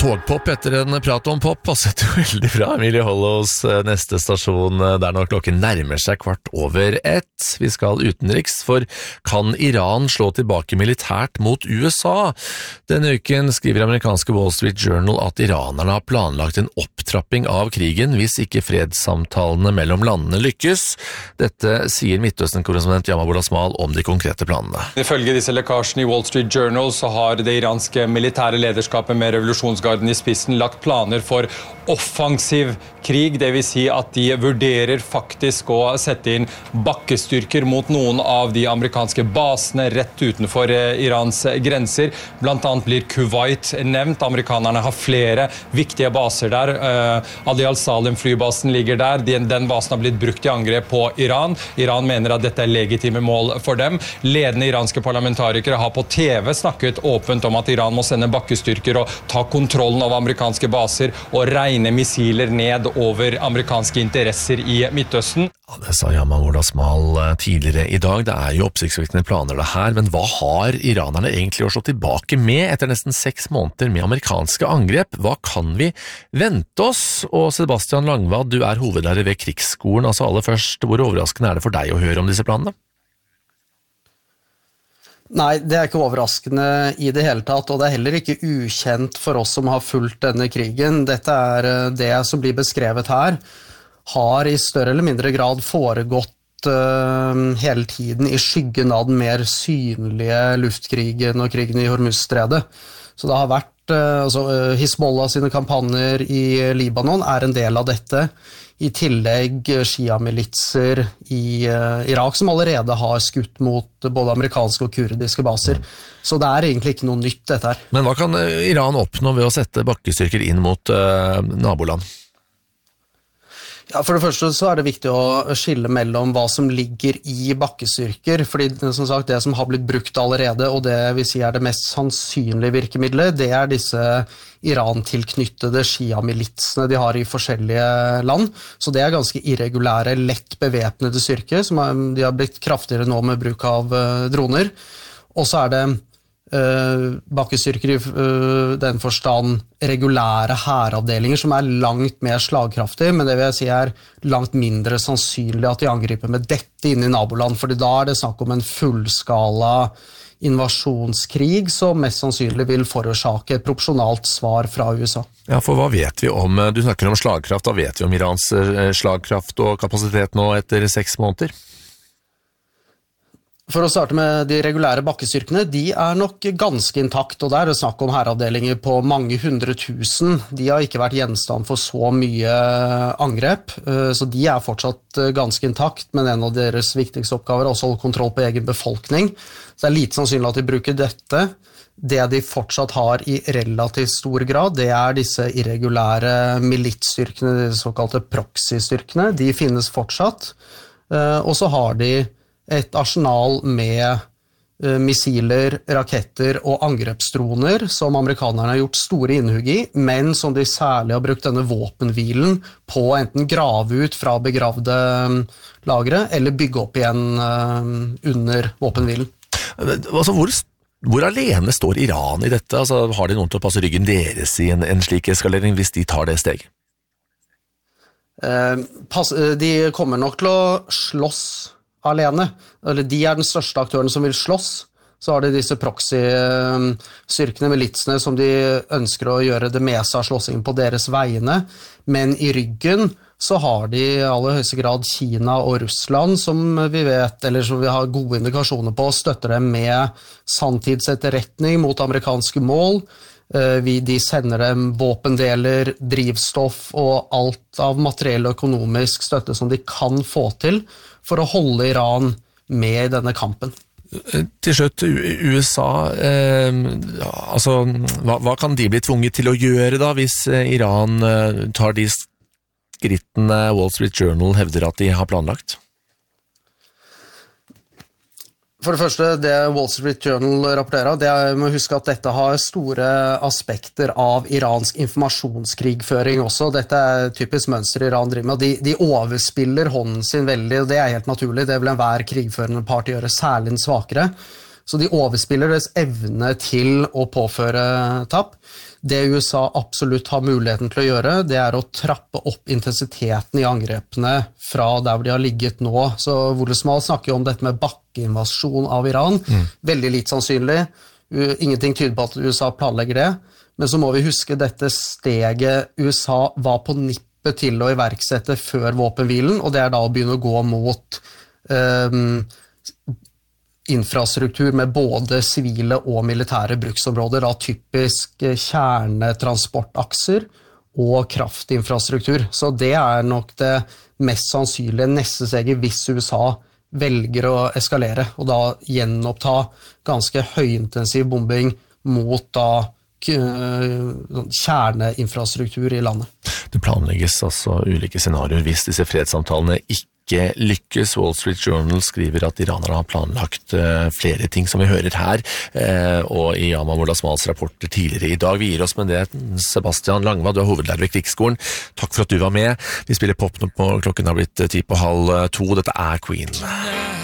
togpop etter en prat om pop passet jo veldig bra. Emilie Hollows neste stasjon der når klokken nærmer seg 1:15. Vi skal utenriks, for kan Iran slå tilbake militært mot USA? Denne uken skriver amerikanske Wall Street Journal at iranerne har planlagt en opptrapping av krigen hvis ikke fredssamtalene mellom landene lykkes. Dette sier Midtøsten-korrespondent Yamabul Asmal om de konkrete planene. Ifølge disse lekkasjene i Wall Street Journal så har det iranske militære lederskapet med revolusjonsgarden i spissen lagt planer for offensiv krig, det vil si at de vurderer faktisk å sette inn bakkestyrker mot noen av de amerikanske basene rett utenfor Irans grenser. Blant annet blir Kuwait nevnt. Amerikanerne har flere viktige baser der. Ali al-Salim flybasen ligger der. Den basen har blitt brukt i angrep på Iran. Iran mener at dette er legitime mål for dem. Ledende iranske parlamentarikere har på TV snakket åpent om at Iran må sende bakkestyrker og ta kontrollen av amerikanske baser og regne missiler ned over amerikanske interesser i Midtøsten. Ja, det sa Yamabul Asmal tidligere i dag. Det er jo oppsiktsvekkende planer det her, men hva har iranerne egentlig å slå tilbake med etter nesten 6 måneder med amerikanske angrep? Hva kan vi vente oss? Og Sebastian Langvad, du er hovedlærer ved Krigsskolen. Altså aller først, hvor overraskende er det for deg å høre om disse planene? Nei, det er ikke overraskende i det hele tatt, og det er heller ikke ukjent for oss som har fulgt denne krigen. Dette er det som blir beskrevet her, har i større eller mindre grad foregått hele tiden i skyggen av den mer synlige luftkrigen og krigen i Hormuzstredet. Så det har vært, Hizbollah sine kampanjer i Libanon er en del av dette. I tillegg Shia-militser i Irak som allerede har skutt mot både amerikanske og kurdiske baser. Så det er egentlig ikke noe nytt dette her. Men hva kan Iran oppnå ved å sette bakkestyrker inn mot naboland? Ja, for det første så er det viktig å skille mellom hva som ligger i bakkestyrker, fordi som sagt det som har blitt brukt allerede, og det vil si er det mest sannsynlige virkemidlet, det er disse Iran-tilknyttede Shia-militsene de har i forskjellige land. Så det er ganske irregulære, lett bevæpnede styrker, de har blitt kraftigere nå med bruk av droner. Og så er det bakkestyrker i den forstand regulære hæravdelinger som er langt mer slagkraftige, men det vil jeg si er langt mindre sannsynlig at de angriper med dette inn i naboland, fordi da er det snakk om en fullskala invasjonskrig som mest sannsynlig vil forårsake et proporsjonalt svar fra USA. Ja, for hva vet vi om, du snakker om slagkraft, hva vet vi om Irans slagkraft og kapasitet nå etter 6 måneder? For å starte med de regulære bakkestyrkene, de er nok ganske intakt, og der er det snakk om hæravdelinger på mange 100 000. De har ikke vært gjenstand for så mye angrep, så de er fortsatt ganske intakt, men en av deres viktigste oppgaver er også å holde kontroll på egen befolkning. Så det er lite sannsynlig at de bruker dette. Det de fortsatt har i relativt stor grad, det er disse irregulære militsstyrkene, de såkalte proxy-styrkene. De finnes fortsatt, og så har de et arsenal med missiler, raketter og angrepsdroner som amerikanerne har gjort store innhugg i, men som de særlig har brukt denne våpenhvilen på å enten grave ut fra begravde lagre eller bygge opp igjen under våpenhvilen. Altså, hvor alene står Iran i dette? Altså, har de noen til å passe ryggen deres i en slik eskalering hvis de tar det steget? De kommer nok til å slåss alene, eller de er den største aktøren som vil slåss, så har de disse proxy-styrkene, militsene, som de ønsker å gjøre det meste av slåssingen på deres vegne, men i ryggen så har de i aller høyeste grad Kina og Russland, som vi vet, eller som vi har gode indikasjoner på, støtter dem med sanntidsetterretning mot amerikanske mål. De sender dem våpendeler, drivstoff og alt av materiell og økonomisk støtte som de kan få til for å holde Iran med i denne kampen. Til slutt, USA, hva kan de bli tvunget til å gjøre da, hvis Iran tar de skrittene Wall Street Journal hevder at de har planlagt? For det første, det Wall Street Journal rapporterer, det er å huske at dette har store aspekter av iransk informasjonskrigføring også. Dette er typisk mønster Iran driver med. De overspiller hånden sin veldig, og det er helt naturlig. Det vil enhver krigførende part gjøre, særlig den svakere. Så de overspiller deres evne til å påføre tap. Det USA absolutt har muligheten til å gjøre, det å trappe opp intensiteten i angrepene fra der hvor de har ligget nå. Så Wollesmal snakker jo om dette med bakkeinvasjon av Iran. Veldig litt sannsynlig. Ingenting tyder på at USA planlegger det. Men så må vi huske dette steget USA var på nippet til å iverksette før våpenhvilen, og det da å begynne å gå mot infrastruktur med både sivile og militære bruksområder, da typisk kjernetransportakser og kraftinfrastruktur. Så det nok det mest sannsynlige neste steget hvis USA velger å eskalere, og da gjenoppta ganske høyintensiv bombing mot da kjerneinfrastruktur i landet. Det planlegges altså ulike scenarioer hvis disse fredssamtalene ikke lykkes. Wall Street Journal skriver at iranerne har planlagt flere ting som vi hører her, og i Yama Wollesmals rapporter tidligere i dag. Vi gir oss med det. Sebastian Langva, du er hovedlærer ved Krigsskolen. Takk for at du var med. Vi spiller pop nå på klokken har blitt 1:10. Dette Queen.